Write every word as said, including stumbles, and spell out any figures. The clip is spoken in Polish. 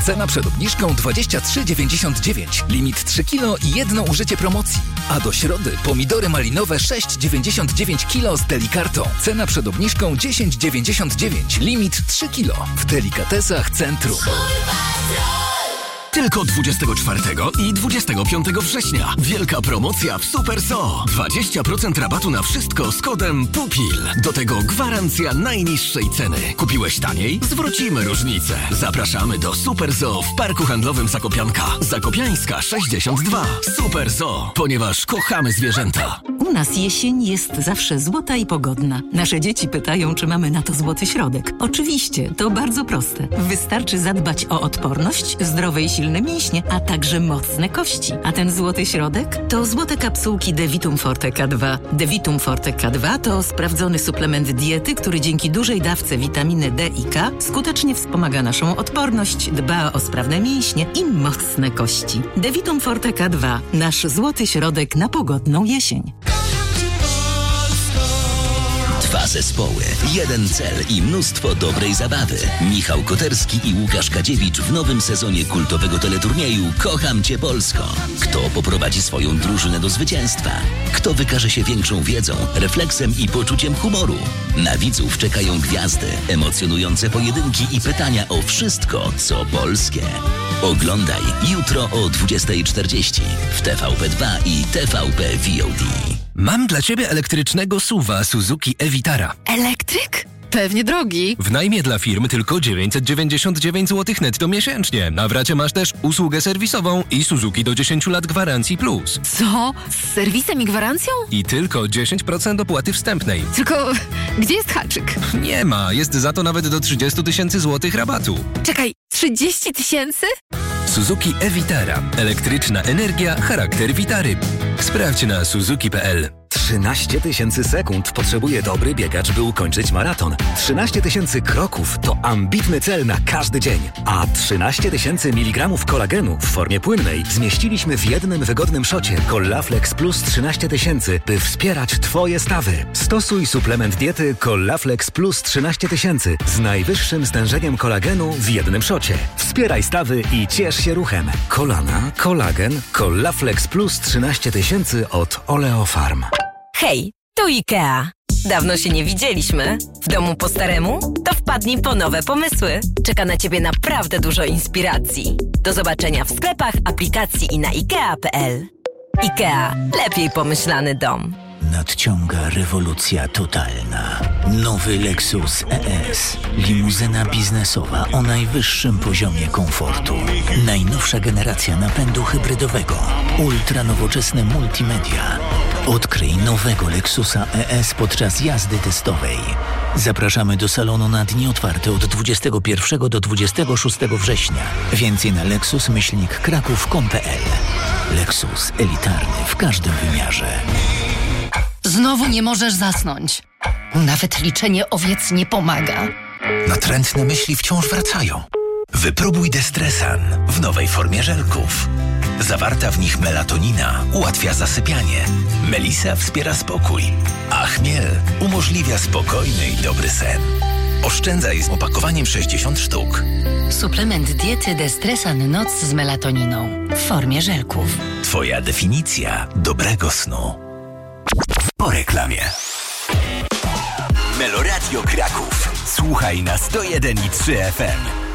Cena przed obniżką dwadzieścia trzy dziewięćdziesiąt dziewięć. Limit trzy kilo i jedno użycie promocji. A do środy pomidory malinowe sześć dziewięćdziesiąt dziewięć kilo z Delikartą. Cena przed obniżką dziesięć dziewięćdziesiąt dziewięć. Limit trzy kilo. W Delikatesach Centrum. Tylko dwudziestego czwartego i dwudziestego piątego września. Wielka promocja w Super Zoo. dwadzieścia procent rabatu na wszystko z kodem PUPIL. Do tego gwarancja najniższej ceny. Kupiłeś taniej? Zwrócimy różnicę. Zapraszamy do Super Zoo w Parku Handlowym Zakopianka. Zakopiańska sześćdziesiąt dwa. Super Zoo, ponieważ kochamy zwierzęta. U nas jesień jest zawsze złota i pogodna. Nasze dzieci pytają, czy mamy na to złoty środek. Oczywiście, to bardzo proste. Wystarczy zadbać o odporność, zdrowe i silne mięśnie, a także mocne kości. A ten złoty środek to złote kapsułki Devitum Forte K dwa. Devitum Forte K dwa to sprawdzony suplement diety, który dzięki dużej dawce witaminy D i K skutecznie wspomaga naszą odporność, dba o sprawne mięśnie i mocne kości. Devitum Forte K dwa. Nasz złoty środek na pogodną jesień. Dwa zespoły, jeden cel i mnóstwo dobrej zabawy. Michał Koterski i Łukasz Kadziewicz w nowym sezonie kultowego teleturnieju Kocham Cię Polsko. Kto poprowadzi swoją drużynę do zwycięstwa? Kto wykaże się większą wiedzą, refleksem i poczuciem humoru? Na widzów czekają gwiazdy, emocjonujące pojedynki i pytania o wszystko, co polskie. Oglądaj jutro o dwudziestej czterdzieści w T V P dwa i T V P V O D. Mam dla Ciebie elektrycznego suwa Suzuki e-Vitara. Elektryk? Pewnie drogi. W najmie dla firmy tylko dziewięćset dziewięćdziesiąt dziewięć złotych netto miesięcznie. Na wracie masz też usługę serwisową i Suzuki do dziesięć lat gwarancji plus. Co? Z serwisem i gwarancją? I tylko dziesięć procent opłaty wstępnej. Tylko gdzie jest haczyk? Nie ma, jest za to nawet do trzydzieści tysięcy złotych rabatu. Czekaj, trzydzieści tysięcy? Suzuki e-Vitara. Elektryczna energia, charakter Vitary. Sprawdź na suzuki kropka p l. trzynaście tysięcy sekund potrzebuje dobry biegacz, by ukończyć maraton. trzynaście tysięcy kroków to ambitny cel na każdy dzień. A trzynaście tysięcy miligramów kolagenu w formie płynnej zmieściliśmy w jednym wygodnym szocie Collaflex Plus trzynaście tysięcy, by wspierać Twoje stawy. Stosuj suplement diety Collaflex Plus trzynaście tysięcy z najwyższym stężeniem kolagenu w jednym szocie. Wspieraj stawy i ciesz się ruchem. Kolana, kolagen, Collaflex Plus trzynaście tysięcy od Oleofarm. Hej, tu IKEA. Dawno się nie widzieliśmy. W domu po staremu? To wpadnij po nowe pomysły. Czeka na Ciebie naprawdę dużo inspiracji. Do zobaczenia w sklepach, aplikacji i na ikea kropka p l. IKEA. Lepiej pomyślany dom. Nadciąga rewolucja totalna. Nowy Lexus E S. Limuzyna biznesowa o najwyższym poziomie komfortu. Najnowsza generacja napędu hybrydowego. Ultra nowoczesne multimedia. Odkryj nowego Lexusa E S podczas jazdy testowej. Zapraszamy do salonu na dni otwarte od dwudziestego pierwszego do dwudziestego szóstego września. Więcej na lexus myślnik kraków kropka com kropka p l. Lexus elitarny w każdym wymiarze. Znowu nie możesz zasnąć. Nawet liczenie owiec nie pomaga. Natrętne myśli wciąż wracają. Wypróbuj Destresan w nowej formie żelków. Zawarta w nich melatonina ułatwia zasypianie. Melisa wspiera spokój, a chmiel umożliwia spokojny i dobry sen. Oszczędzaj z opakowaniem sześćdziesiąt sztuk. Suplement diety Destresan Noc z melatoniną w formie żelków. Twoja definicja dobrego snu. Po reklamie. Meloradio Kraków. Słuchaj na sto jeden i trzy F M.